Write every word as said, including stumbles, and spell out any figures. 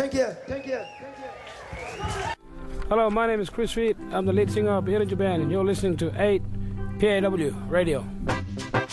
Thank you. Thank you. Hello, my name is Chris Reed. I'm the lead singer of the Energy Band, and you're listening to eight P A W Radio.